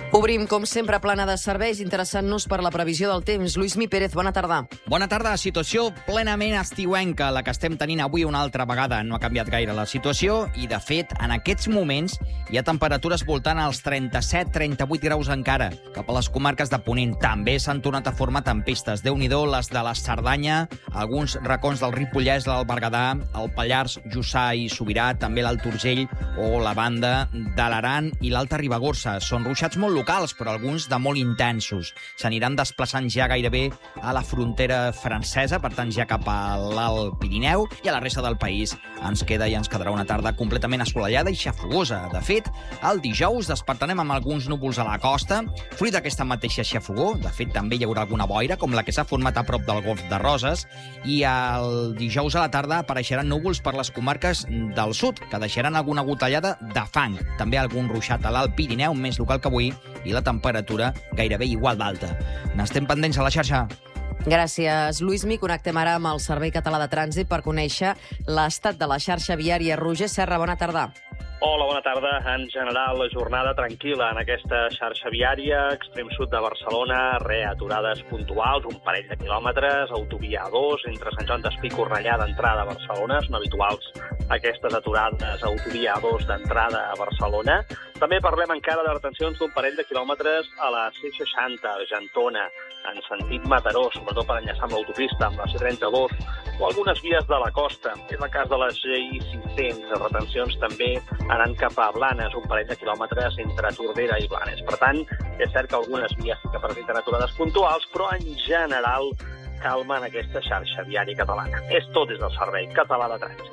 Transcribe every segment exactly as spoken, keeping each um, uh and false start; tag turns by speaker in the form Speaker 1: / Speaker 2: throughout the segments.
Speaker 1: Obrim, com sempre, plana de serveis, interessant-nos per la previsió del temps. Lluís Mi Pérez, bona tarda.
Speaker 2: Bona tarda. Situació plenament estiuenca, la que estem tenint avui una altra vegada. No ha canviat gaire la situació i, de fet, en aquests moments hi ha temperatures voltant als trenta-set trenta-vuit graus encara. Cap a les comarques de Ponent també s'han tornat a formar tempestes. Déu-n'hi-do, les de la Cerdanya, alguns racons del Ripollès, l'Alt Berguedà, el Pallars, Jussà i Sobirà, també l'Alt Urgell o la banda de l'Aran i l'Alta Ribagorça. Són ruixats molt locals, però alguns de molt intensos. S'aniran desplaçant ja gairebé a la frontera francesa, per tant ja cap a l'Alt Pirineu, i a la resta del país ens queda i ens quedarà una tarda completament assolellada i xafogosa. De fet, el dijous despertarem amb alguns núvols a la costa, fruit d'aquesta mateixa xafogor. De fet, també hi haurà alguna boira, com la que s'ha format a prop del Golf de Roses, i el dijous a la tarda apareixeran núvols per les comarques del sud, que deixaran alguna gotellada de fang. També algun ruixat a l'Alt Pirineu, més local que avui, i la temperatura gairebé igual d'alta. N'estem pendents a la xarxa.
Speaker 1: Gràcies, Lluís Mi. Connectem ara amb el Servei Català de Trànsit per conèixer l'estat de la xarxa viària. Roger Serra, bona tarda.
Speaker 3: Hola, bona tarda. En general, la jornada tranquil·la en aquesta xarxa viària, extrem sud de Barcelona, re, aturades puntuals, un parell de quilòmetres, autovia A dos, entre Sant Joan d'Espí i Cornellà d'entrada a Barcelona, són habituals aquestes aturades, autovia A dos d'entrada a Barcelona. També parlem encara de retencions d'un parell de quilòmetres a la C seixanta, a Argentona, en sentit Mataró, sobretot per enllaçar amb l'autopista, amb la C trenta-dos, o algunes vies de la costa. És el cas de la G I cinc-cents, retencions també anant cap a Blanes, un parell de quilòmetres entre Tordera i Blanes. Per tant, és cert que algunes vies sí que presenten aturades puntuals, però en general calma en aquesta xarxa viària catalana. És tot des del Servei Català de Trànsit.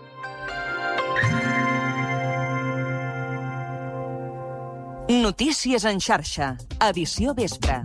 Speaker 4: Notícies en xarxa, edició vespre.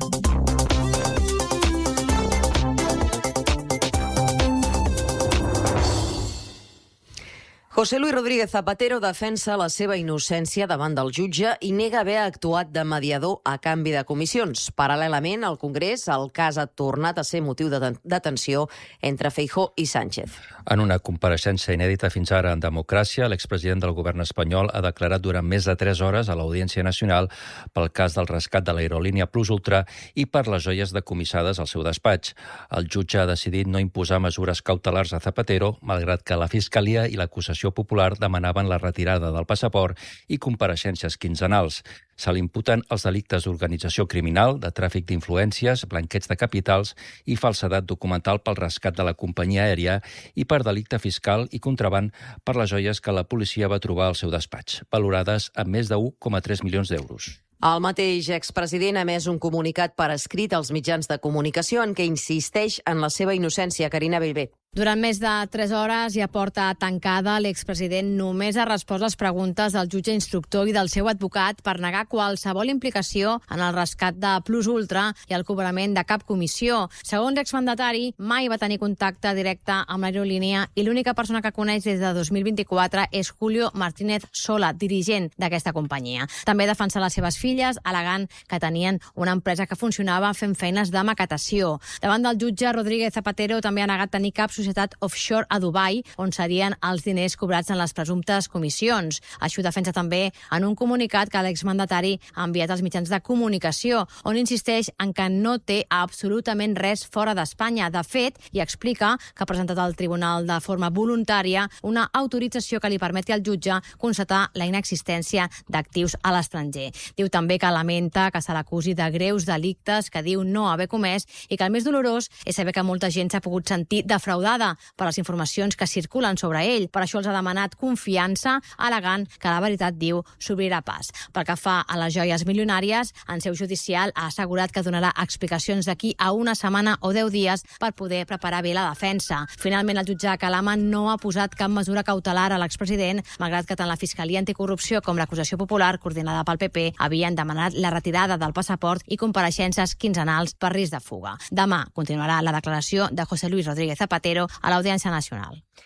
Speaker 1: José Luis Rodríguez Zapatero defensa la seva innocència davant del jutge i nega haver actuat de mediador a canvi de comissions. Paral·lelament, al Congrés, el cas ha tornat a ser motiu de detenció entre Feijóo i Sánchez.
Speaker 5: En una compareixença inèdita fins ara en democràcia, l'expresident del govern espanyol ha declarat durant més de tres hores a l'Audiència Nacional pel cas del rescat de l'aerolínia Plus Ultra i per les joies decomissades al seu despatx. El jutge ha decidit no imposar mesures cautelars a Zapatero, malgrat que la Fiscalia i l'acusació popular demanaven la retirada del passaport i compareixences quinzenals. Se li imputen els delictes d'organització criminal, de tràfic d'influències, blanqueig de capitals i falsedat documental pel rescat de la companyia aèria i per delicte fiscal i contraban per les joies que la policia va trobar al seu despatx, valorades en més de u coma tres milions d'euros.
Speaker 1: El mateix expresident ha emès un comunicat per escrit als mitjans de comunicació en què insisteix en la seva innocència. Carina Bellver.
Speaker 6: Durant més de tres hores i a porta tancada, l'expresident només ha respost les preguntes del jutge instructor i del seu advocat per negar qualsevol implicació en el rescat de Plus Ultra i el cobrament de cap comissió. Segons l'exmandatari, mai va tenir contacte directe amb l'aerolínia i l'única persona que coneix des de dos mil vint-i-quatre és Julio Martínez Sola, dirigent d'aquesta companyia. També defensa les seves filles, al·legant que tenien una empresa que funcionava fent feines de maquetació. Davant del jutge, Rodríguez Zapatero també ha negat tenir cap societat offshore a Dubai, on serien els diners cobrats en les presumptes comissions. Això defensa també en un comunicat que l'exmandatari ha enviat als mitjans de comunicació, on insisteix en que no té absolutament res fora d'Espanya. De fet, i explica que ha presentat al tribunal de forma voluntària una autorització que li permeti al jutge constatar la inexistència d'actius a l'estranger. Diu també que lamenta que se l'acusi de greus delictes que diu no haver comès i que el més dolorós és saber que molta gent s'ha pogut sentir defraudada per les informacions que circulen sobre ell. Per això els ha demanat confiança, al·legant que la veritat, diu, s'obrirà pas. Pel que fa a les joies milionàries, en seu judicial ha assegurat que donarà explicacions d'aquí a una setmana o deu dies per poder preparar bé la defensa. Finalment, el jutge de Calama no ha posat cap mesura cautelar a l'expresident, malgrat que tant la Fiscalia Anticorrupció com l'acusació popular, coordinada pel P P, havien demanat la retirada del passaport i compareixences quinzenals per risc de fuga. Demà continuarà la declaració de José Luis Rodríguez Zapatero a l'Audiència Nacional.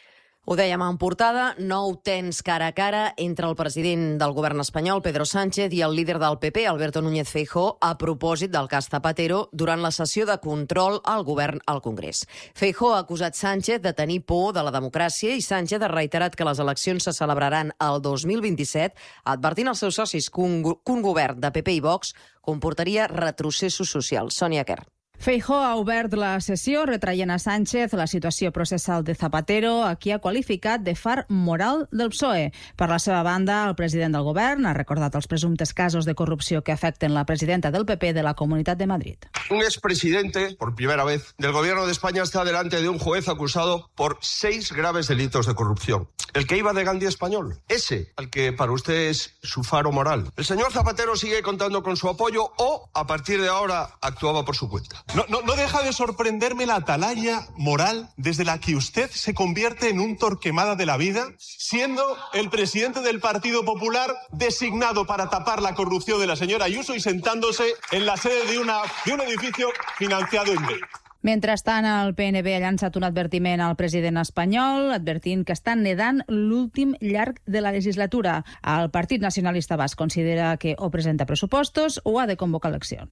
Speaker 1: Ho dèiem en portada, nou tens cara a cara entre el president del govern espanyol, Pedro Sánchez, i el líder del P P, Alberto Núñez Feijóo, a propòsit del cas Zapatero durant la sessió de control al govern al Congrés. Feijóo ha acusat Sánchez de tenir por de la democràcia i Sánchez ha reiterat que les eleccions se celebraran el dos mil vint-i-set, advertint als seus socis que un, que un govern de P P i Vox comportaria retrocessos socials. Sònia Quer.
Speaker 7: Feijóo ha obert la sessió retraient a Sánchez la situació processal de Zapatero, a qui ha qualificat de far moral del P S O E. Per la seva banda, el president del govern ha recordat els presumptes casos de corrupció que afecten la presidenta del P P de la Comunitat de Madrid.
Speaker 8: Un expresidente, por primera vez, del gobierno de España está delante de un juez acusado por seis graves delitos de corrupción. El que iba de Gandhi español, ese, al que para usted es su faro moral. El señor Zapatero sigue contando con su apoyo o, a partir de ahora, actuaba por su cuenta.
Speaker 9: No, no, no deja de sorprenderme la atalaya moral desde la que usted se convierte en un Torquemada de la vida, siendo el presidente del Partido Popular designado para tapar la corrupción de la señora Ayuso y sentándose en la sede de, una, de un edificio financiado en B.
Speaker 7: Mentrestant, el P N B ha llançat un advertiment al president espanyol, advertint que està nedant l'últim llarg de la legislatura. El Partit Nacionalista Basc considera que o presenta pressupostos o ha de convocar eleccions.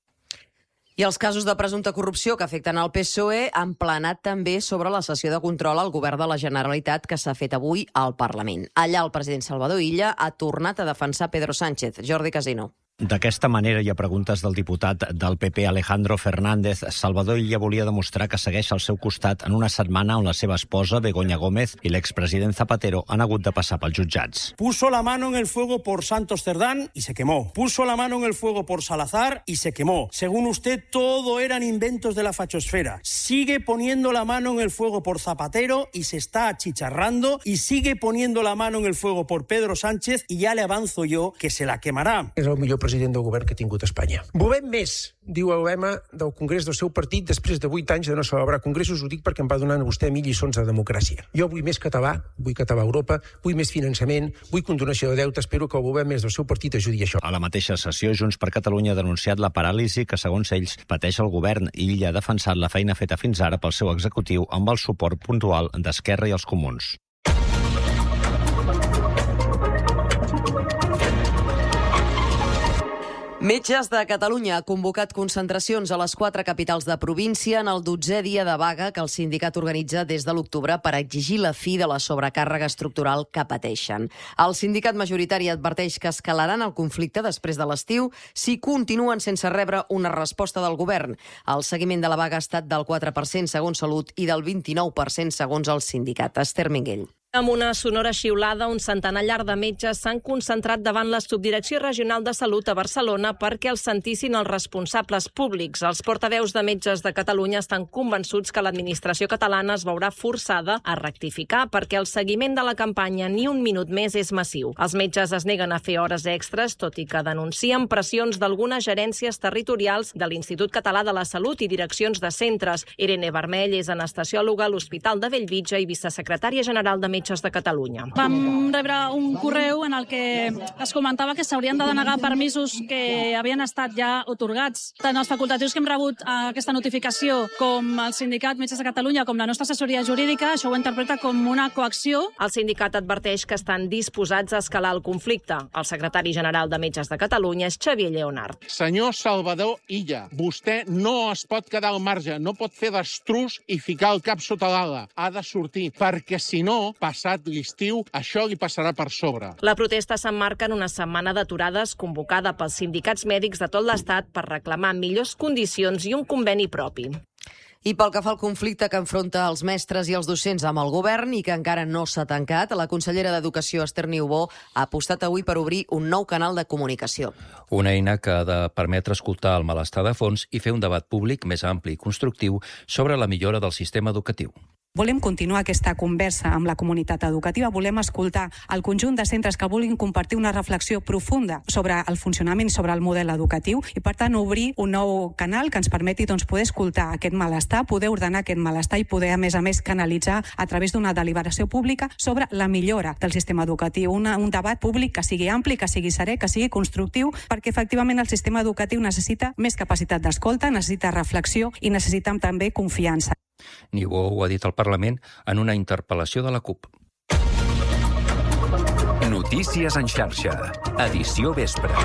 Speaker 1: I els casos de presumpta corrupció que afecten el P S O E han planat també sobre la sessió de control al govern de la Generalitat que s'ha fet avui al Parlament. Allà el president Salvador Illa ha tornat a defensar Pedro Sánchez. Jordi Casino.
Speaker 10: D'aquesta manera hi ha preguntes del diputat del P P Alejandro Fernández. Salvador Illa volia demostrar que segueix al seu costat en una setmana on la seva esposa, Begoña Gómez, i l'expresident Zapatero han hagut de passar pels jutjats.
Speaker 11: Puso la mano en el fuego por Santos Cerdán y se quemó. Puso la mano en el fuego por Salazar y se quemó. Según usted, todo eran inventos de la fachosfera. Sigue poniendo la mano en el fuego por Zapatero y se está achicharrando, y sigue poniendo la mano en el fuego por Pedro Sánchez, y ya le avanzo yo que se la quemarà.
Speaker 12: És el millor president del govern que ha tingut Espanya. Volem més, diu el lema del Congrés del seu partit després de vuit anys de no celebrar congressos. Ho dic perquè em va donar a vostè a mi lliçons de democràcia. Jo vull més català, vull català a Europa, vull més finançament, vull condonació de deute. Espero que el govern més del seu partit ajudi a això.
Speaker 10: A la mateixa sessió, Junts per Catalunya ha denunciat la paràlisi que, segons ells, pateix el govern, i Illa ha defensat la feina feta fins ara pel seu executiu amb el suport puntual d'Esquerra i els Comuns.
Speaker 1: Metges de Catalunya ha convocat concentracions a les quatre capitals de província en el dotzè dia de vaga que el sindicat organitza des de l'octubre per exigir la fi de la sobrecàrrega estructural que pateixen. El sindicat majoritari adverteix que escalaran el conflicte després de l'estiu si continuen sense rebre una resposta del govern. El seguiment de la vaga ha estat del quatre per cent segons Salut i del vint-i-nou per cent segons el sindicat. Esther Minguell.
Speaker 13: Amb una sonora xiulada, un centenar llarg de metges s'han concentrat davant la Subdirecció Regional de Salut a Barcelona perquè els sentissin els responsables públics. Els portaveus de Metges de Catalunya estan convençuts que l'administració catalana es veurà forçada a rectificar perquè el seguiment de la campanya ni un minut més és massiu. Els metges es neguen a fer hores extres, tot i que denuncien pressions d'algunes gerències territorials de l'Institut Català de la Salut i direccions de centres. Irene Vermell és anestesiòloga a l'Hospital de Bellvitge i vicesecretària general de Metges de Catalunya.
Speaker 14: Vam rebre un correu en el que es comentava que s'haurien de denegar permisos que havien estat ja otorgats. Tant els facultatius que hem rebut aquesta notificació com el sindicat Metges de Catalunya com la nostra assessoria jurídica, això ho interpreta com una coacció.
Speaker 13: El sindicat adverteix que estan disposats a escalar el conflicte. El secretari general de Metges de Catalunya és Xavier Lleonard.
Speaker 15: Senyor Salvador Illa, vostè no es pot quedar al marge, no pot fer d'estrus i ficar el cap sota l'ala. Ha de sortir, perquè si no, passat l'estiu, això li passarà per sobre.
Speaker 13: La protesta s'emmarca en una setmana d'aturades convocada pels sindicats mèdics de tot l'Estat per reclamar millors condicions i un conveni propi.
Speaker 1: I pel que fa al conflicte que enfronta els mestres i els docents amb el govern i que encara no s'ha tancat, la consellera d'Educació, Esther Niubó, ha apostat avui per obrir un nou canal de comunicació.
Speaker 5: Una eina que ha de permetre escoltar el malestar de fons i fer un debat públic més ampli i constructiu sobre la millora del sistema educatiu.
Speaker 16: Volem continuar aquesta conversa amb la comunitat educativa, volem escoltar el conjunt de centres que vulguin compartir una reflexió profunda sobre el funcionament, sobre el model educatiu i, per tant, obrir un nou canal que ens permeti doncs, poder escoltar aquest malestar, poder ordenar aquest malestar i poder, a més a més, canalitzar a través d'una deliberació pública sobre la millora del sistema educatiu. Una, un debat públic que sigui ampli, que sigui serè, que sigui constructiu, perquè efectivament el sistema educatiu necessita més capacitat d'escolta, necessita reflexió i necessita també confiança.
Speaker 5: Niubó ho ha dit al Parlament en una interpel·lació de la CUP.
Speaker 17: Notícies en xarxa. Edició vespre.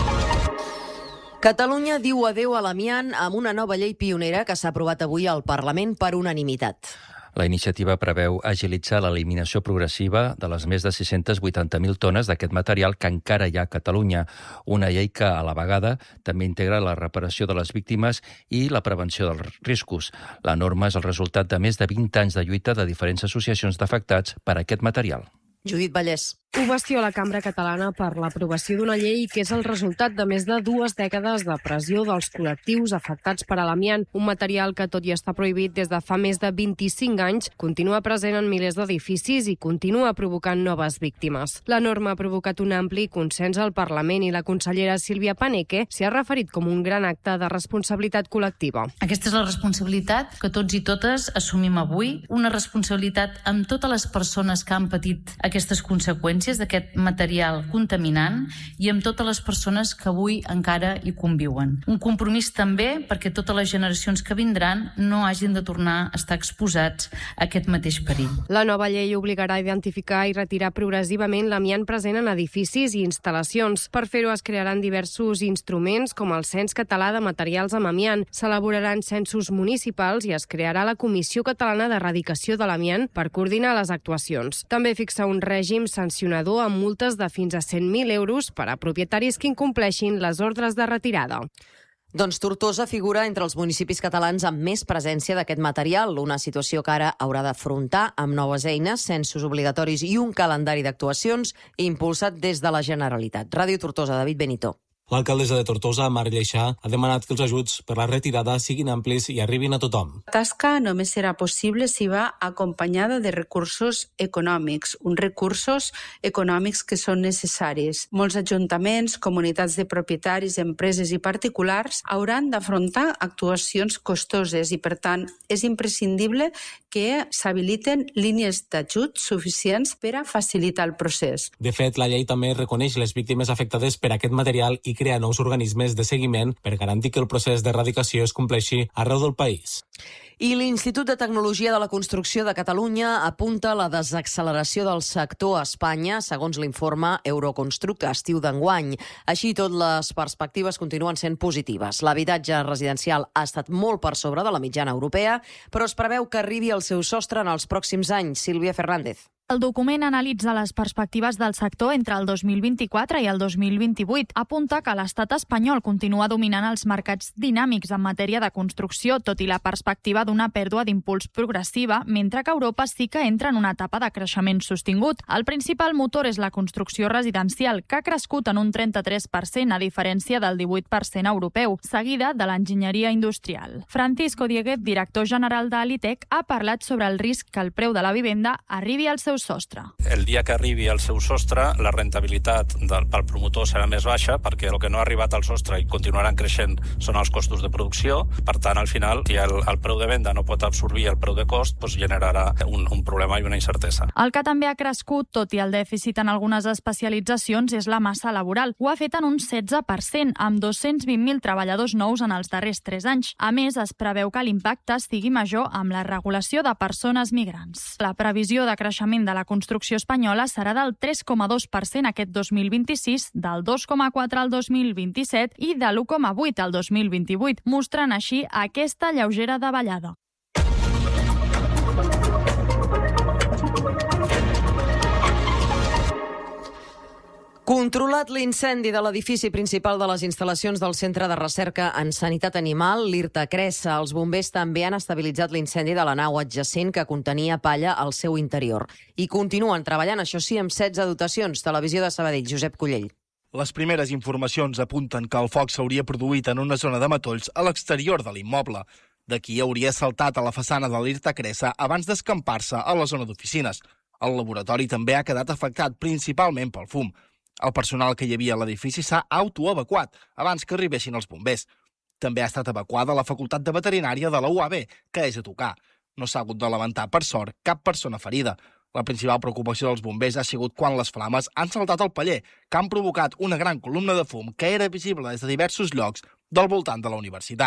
Speaker 1: Catalunya diu adeu a l'amiant amb una nova llei pionera que s'ha aprovat avui al Parlament per unanimitat.
Speaker 5: La iniciativa preveu agilitzar l'eliminació progressiva de les més de sis-centes vuitanta mil tones d'aquest material que encara hi ha a Catalunya. Una llei que, a la vegada, també integra la reparació de les víctimes i la prevenció dels riscos. La norma és el resultat de més de vint anys de lluita de diferents associacions d'afectats per aquest material.
Speaker 1: Judit Vallès.
Speaker 18: Ovació a la Cambra Catalana per l'aprovació d'una llei que és el resultat de més de dues dècades de pressió dels col·lectius afectats per l'amiant, un material que, tot i estar prohibit des de fa més de vint-i-cinc anys, continua present en milers d'edificis i continua provocant noves víctimes. La norma ha provocat un ampli consens al Parlament i la consellera Sílvia Paneque s'hi ha referit com un gran acte de responsabilitat col·lectiva.
Speaker 19: Aquesta és la responsabilitat que tots i totes assumim avui, una responsabilitat amb totes les persones que han patit aquestes conseqüències d'aquest material contaminant i amb totes les persones que avui encara hi conviuen. Un compromís també perquè totes les generacions que vindran no hagin de tornar a estar exposats a aquest mateix perill.
Speaker 18: La nova llei obligarà a identificar i retirar progressivament l'amiant present en edificis i instal·lacions. Per fer-ho es crearan diversos instruments com el Cens Català de Materials amb Amiant, s'elaboraran censos municipals i es crearà la Comissió Catalana d'Erradicació de l'Amiant per coordinar les actuacions. També fixa un règim sancionador amb multes de fins a cent mil euros per a propietaris que incompleixin les ordres de retirada.
Speaker 1: Doncs Tortosa figura entre els municipis catalans amb més presència d'aquest material, una situació que ara haurà d'afrontar amb noves eines, censos obligatoris i un calendari d'actuacions impulsat des de la Generalitat. Ràdio Tortosa, David Benito.
Speaker 20: L'alcaldessa de Tortosa, Mar Lleixà, ha demanat que els ajuts per la retirada siguin amplis i arribin a tothom.
Speaker 21: La tasca només serà possible si va acompanyada de recursos econòmics, uns recursos econòmics que són necessaris. Molts ajuntaments, comunitats de propietaris, empreses i particulars hauran d'afrontar actuacions costoses i, per tant, és imprescindible que s'habiliten línies d'ajut suficients per a facilitar el procés.
Speaker 20: De fet, la llei també reconeix les víctimes afectades per aquest material i crea nous organismes de seguiment per garantir que el procés d'erradicació es compleixi arreu del país.
Speaker 1: I l'Institut de Tecnologia de la Construcció de Catalunya apunta a la desacceleració del sector a Espanya, segons l'informe Euroconstruct estiu d'enguany. Així tot, les perspectives continuen sent positives. L'habitatge residencial ha estat molt per sobre de la mitjana europea, però es preveu que arribi al seu sostre en els pròxims anys. Sílvia Fernández.
Speaker 22: El document analitza les perspectives del sector entre el dos mil vint-i-quatre i el dos mil vint-i-vuit. Apunta que l'estat espanyol continua dominant els mercats dinàmics en matèria de construcció, tot i la perspectiva d'una pèrdua d'impuls progressiva, mentre que Europa sí que entra en una etapa de creixement sostingut. El principal motor és la construcció residencial, que ha crescut en un trenta-tres per cent, a diferència del divuit per cent europeu, seguida de l'enginyeria industrial. Francisco Dieguez, director general d'Alitec, ha parlat sobre el risc que el preu de la vivenda arribi al seu sostre.
Speaker 23: El dia que arribi al seu sostre, la rentabilitat del, pel promotor serà més baixa, perquè el que no ha arribat al sostre i continuaran creixent són els costos de producció. Per tant, al final, si el, el preu de venda no pot absorbir el preu de cost, doncs generarà un, un problema i una incertesa.
Speaker 22: El que també ha crescut, tot i el dèficit en algunes especialitzacions, és la massa laboral. Ho ha fet en un setze per cent, amb dos-cents vint mil treballadors nous en els darrers tres anys. A més, es preveu que l'impacte sigui major amb la regulació de persones migrants. La previsió de creixement de la construcció espanyola serà del tres coma dos per cent aquest dos mil vint-i-sis, del dos coma quatre al dos mil vint-i-set i de l'u coma vuit al dos mil vint-i-vuit, mostrant així aquesta lleugera davallada.
Speaker 1: Controlat l'incendi de l'edifici principal de les instal·lacions del Centre de Recerca en Sanitat Animal, l'IRTA Cressa. Els bombers també han estabilitzat l'incendi de la nau adjacent que contenia palla al seu interior. I continuen treballant, això sí, amb setze dotacions. Televisió de Sabadell, Josep Collell.
Speaker 24: Les primeres informacions apunten que el foc s'hauria produït en una zona de matolls a l'exterior de l'immoble. D'aquí hauria saltat a la façana de l'IRTA Cressa abans d'escampar-se a la zona d'oficines. El laboratori també ha quedat afectat principalment pel fum. El personal que hi havia a l'edifici s'ha autoevacuat abans que arribessin els bombers. També ha estat evacuada la Facultat de Veterinària de la U A B, que és a tocar. No s'ha hagut de lamentar, per sort, cap persona ferida. La principal preocupació dels bombers ha sigut quan les flames han saltat al paller, que han provocat una gran columna de fum que era visible des de diversos llocs del voltant de la universitat.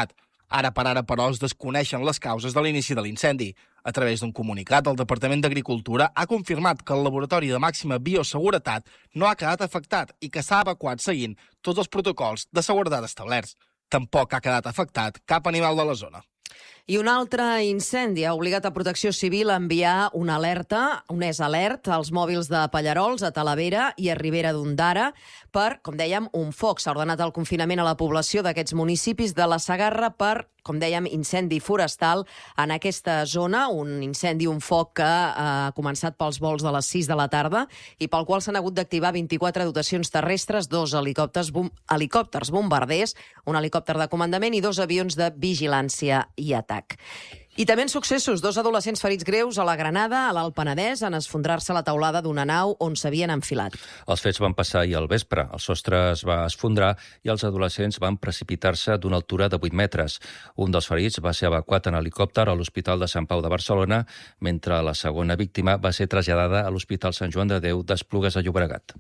Speaker 24: Ara per ara, però, es desconeixen les causes de l'inici de l'incendi. A través d'un comunicat, el Departament d'Agricultura ha confirmat que el laboratori de màxima bioseguretat no ha quedat afectat i que s'ha evacuat seguint tots els protocols de seguretat establerts. Tampoc ha quedat afectat cap animal de la zona.
Speaker 1: I un altre incendi ha obligat a Protecció Civil a enviar una alerta, un és alert, als mòbils de Pallarols, a Talavera i a Ribera d'Ondara per, com dèiem, un foc. S'ha ordenat el confinament a la població d'aquests municipis de la Segarra per, com dèiem, incendi forestal en aquesta zona, un incendi, un foc que ha començat pels vols de les sis de la tarda i pel qual s'han hagut d'activar vint-i-quatre dotacions terrestres, dos helicòpters, bom helicòpters bombarders, un helicòpter de comandament i dos avions de vigilància i atac. I també en successos, dos adolescents ferits greus a la Granada, a l'Alt Penedès, en esfondrar-se la teulada d'una nau on s'havien enfilat.
Speaker 5: Els fets van passar ahir al vespre. El sostre es va esfondrar i els adolescents van precipitar-se d'una altura de vuit metres. Un dels ferits va ser evacuat en helicòpter a l'Hospital de Sant Pau de Barcelona, mentre la segona víctima va ser traslladada a l'Hospital Sant Joan de Déu d'Esplugues a Llobregat.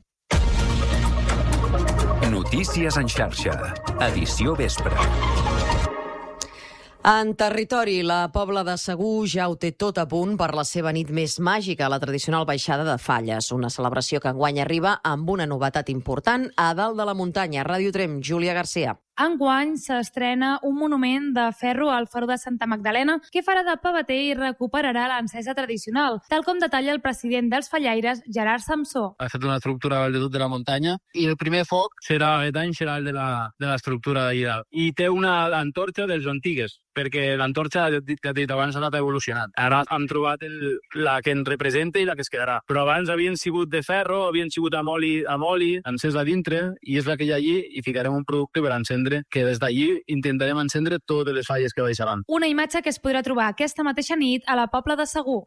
Speaker 17: Notícies en xarxa. Edició vespre.
Speaker 1: En territori, la Pobla de Segur ja ho té tot a punt per la seva nit més màgica, la tradicional baixada de Falles, una celebració que enguany arriba amb una novetat important a dalt de la muntanya. Ràdio Trem, Júlia Garcia.
Speaker 2: Enguany s'estrena un monument de ferro al Faro de Santa Magdalena que farà de pavater i recuperarà l'encesa tradicional, tal com detalla el president dels fallaires, Gerard Samsó.
Speaker 3: Ha fet una estructura al tot de la muntanya i el primer foc serà aquest any serà el de l'estructura d'allà dalt. I té una antorxa dels antigues, perquè l'antorxa, ja t'he dit abans, ha anat evolucionant. Ara hem trobat el, la que ens representa i la que es quedarà. Però abans havien sigut de ferro, havien sigut amb oli, amb oli encesa dintre, i és la que hi ha allí, i ficarem un producte per encendre, que des d'allí intentarem encendre totes les falles que baixaran.
Speaker 2: Una imatge que es podrà trobar aquesta mateixa nit a la Pobla de Segur.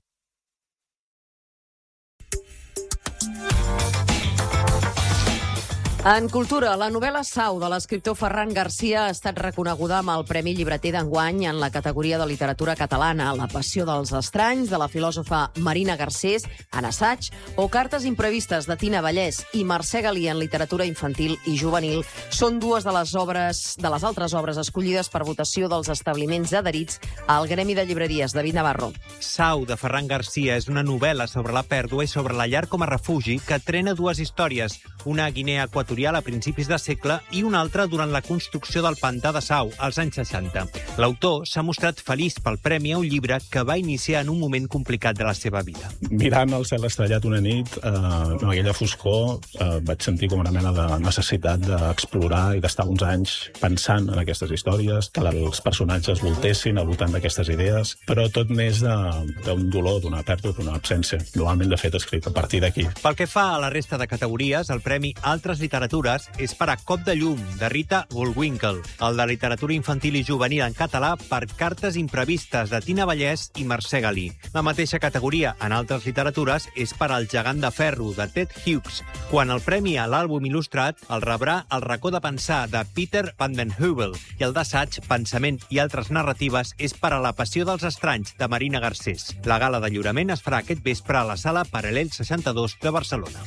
Speaker 1: En cultura, la novel·la Sau de l'escriptor Ferran Garcia ha estat reconeguda amb el Premi Llibreter d'enguany en la categoria de literatura catalana. La passió dels estranys, de la filòsofa Marina Garcés, en assaig, o Cartes imprevistes de Tina Vallès i Mercè Galí en literatura infantil i juvenil són dues de les obres de les altres obres escollides per votació dels establiments adherits al Gremi de Llibreries. David Navarro.
Speaker 4: Sau, de Ferran Garcia, és una novel·la sobre la pèrdua i sobre la llar com a refugi que trena dues històries, una a Guinea Equatorial a principis de segle i una altra durant la construcció del pantà de Sau, als anys seixanta. L'autor s'ha mostrat feliç pel premi a un llibre que va iniciar en un moment complicat de la seva vida.
Speaker 6: Mirant el cel estrellat una nit, eh, amb aquella foscor, eh, vaig sentir com una mena de necessitat d'explorar i d'estar uns anys pensant en aquestes històries, que els personatges voltessin al voltant d'aquestes idees, però tot més d'un dolor, d'una pèrdua, d'una absència. Normalment, de fet, escrit a partir d'aquí.
Speaker 4: Pel que fa a la resta de categories, el premi Altres Literatures és per a Cop de llum, de Rita Bullwinkle, el de literatura infantil i juvenil en català per Cartes imprevistes, de Tina Vallès i Mercè Galí. La mateixa categoria en altres literatures és per al Gegant de ferro, de Ted Hughes, quan el premi a l'àlbum il·lustrat el rebrà El racó de pensar, de Peter van den Heuvel, i el d'assaig Pensament i altres narratives és per a La passió dels estranys, de Marina Garcés. La gala de lliurament es farà aquest vespre a la sala Paral·lel seixanta-dos de Barcelona.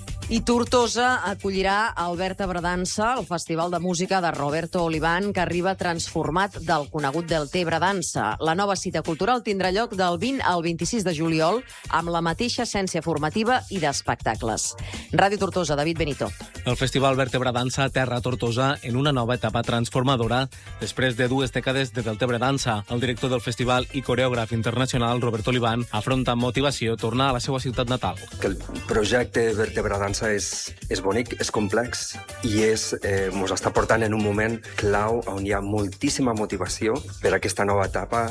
Speaker 1: I Tortosa acollirà el Vèrtebra Dansa, el festival de música de Roberto Oliván, que arriba transformat del conegut Deltebre Dansa. La nova cita cultural tindrà lloc del vint al vint-i-sis de juliol, amb la mateixa essència formativa i d'espectacles. Ràdio Tortosa, David Benito.
Speaker 20: El Festival Vèrtebra Dansa aterra a Tortosa en una nova etapa transformadora després de dues dècades de Deltebre Dansa. El director del festival i coreògraf internacional, Roberto Oliván, afronta amb motivació tornar a la seva ciutat natal.
Speaker 25: Que el projecte Vèrtebra Dansa és, és bonic, és complex i és, eh, ens està portant en un moment clau on hi ha moltíssima motivació per a aquesta nova etapa,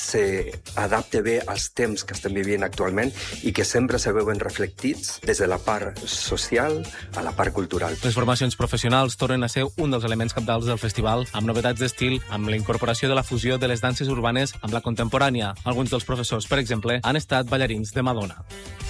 Speaker 25: s'adapta bé als temps que estem vivint actualment i que sempre se veuen reflectits des de la part social a la part cultural.
Speaker 20: Les formacions professionals tornen a ser un dels elements cabdals del festival, amb novetats d'estil, amb la incorporació de la fusió de les danses urbanes amb la contemporània. Alguns dels professors, per exemple, han estat ballarins de Madonna.